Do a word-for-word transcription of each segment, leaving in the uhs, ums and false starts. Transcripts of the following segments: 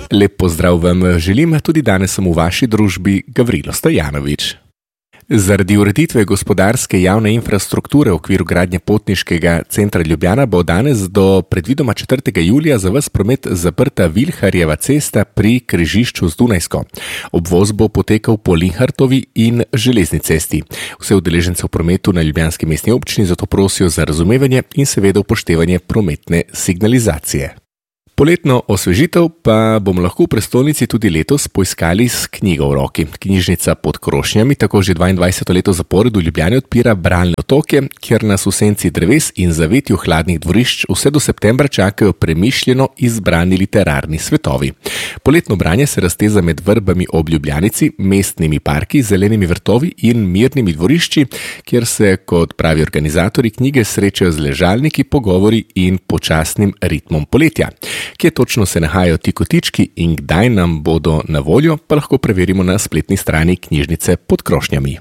Lep pozdrav vam želim, tudi danes sem v vaši družbi Gavrilo Stojanovič. Zaradi ureditve gospodarske javne infrastrukture v okviru gradnje potniškega centra Ljubljana bo danes do predvidoma četrtega julija za ves promet zaprta Vilharjeva cesta pri križišču z Dunajsko. Obvoz bo potekal po Linhartovi in Železni cesti. Vse udeležence v prometu na ljubljanski mestni občini zato prosijo za razumevanje in seveda upoštevanje prometne signalizacije. Poletno osvežitev pa bomo lahko v prestolnici tudi letos poiskali s knjigo v roki. Knjižnica Pod krošnjami tako že dvaindvajseto leto zapored v Ljubljani odpira bralne otoke, kjer nas v senci dreves in zavetju hladnih dvorišč vse do septembra čakajo premišljeno izbrani literarni svetovi. Poletno branje se razteza med vrbami ob Ljubljanici, mestnimi parki, zelenimi vrtovi in mirnimi dvorišči, kjer se, kot pravi organizatorji knjige, srečajo z ležalniki, pogovori in počasnim ritmom poletja. Kje točno se nahajajo ti kotički in kdaj nam bodo na voljo, pa lahko preverimo na spletni strani knjižnice Pod krošnjami.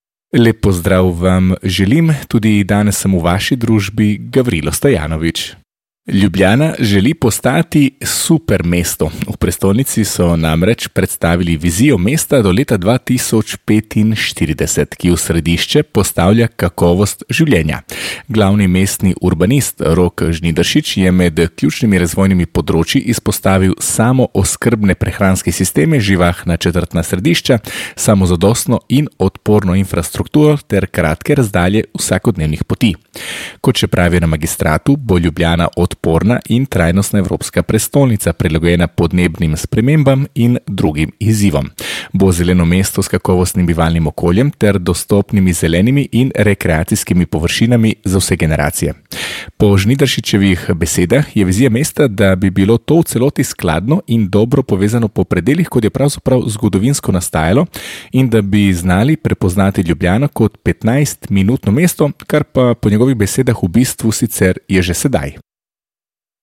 Lep pozdrav vam želim, tudi danes sem v vaši družbi Gavrilo Stojanovič. Ljubljana želi postati super mesto. V prestolnici so namreč predstavili vizijo mesta do leta dva tisoč petinštirideset, ki v središče postavlja kakovost življenja. Glavni mestni urbanist Rok Žnidaršič je med ključnimi razvojnimi področji izpostavil samooskrbne prehranske sisteme, živahna četrtna središča, samozadostno in odporno infrastrukturo ter kratke razdalje vsakodnevnih poti. Kot še pravijo na magistratu, bo Ljubljana odporna in trajnostna evropska prestolnica, prilagojena podnebnim spremembam in drugim izzivom. Bo zeleno mesto s kakovostnim bivalnim okoljem ter dostopnimi zelenimi in rekreacijskimi površinami za vse generacije. Po Žnidaršičevih besedah je vizija mesta, da bi bilo to v celoti skladno in dobro povezano po predelih, kot je pravzaprav zgodovinsko nastajalo, in da bi znali prepoznati Ljubljano kot petnajstminutno mesto, kar pa po njegovih besedah v bistvu sicer je že sedaj.